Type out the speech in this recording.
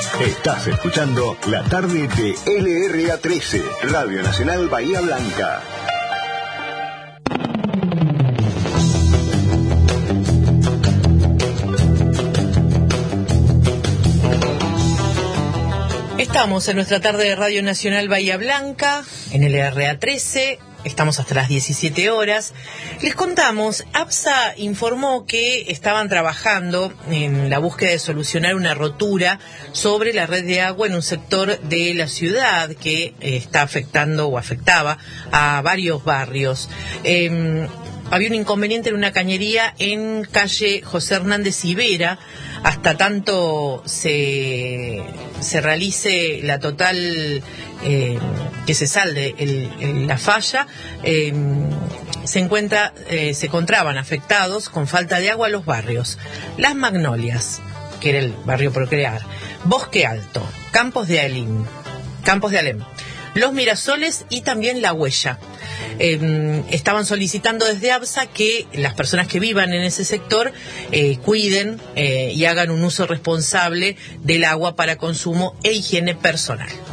Estás escuchando la tarde de LRA13, Radio Nacional Bahía Blanca. Estamos en nuestra tarde de Radio Nacional Bahía Blanca, en LRA13. Estamos hasta las 17 horas. Les contamos, ABSA informó que estaban trabajando en la búsqueda de solucionar una rotura sobre la red de agua en un sector de la ciudad que está afectando o afectaba a varios barrios. Había un inconveniente en una cañería en calle José Hernández Ibera. Hasta tanto se realice la total, que se salde la falla, se encontraban afectados con falta de agua los barrios Las Magnolias, que era el barrio Procrear, Bosque Alto, Campos de Alem, Los Mirasoles y también La Huella. Estaban solicitando desde ABSA que las personas que vivan en ese sector cuiden y hagan un uso responsable del agua para consumo e higiene personal.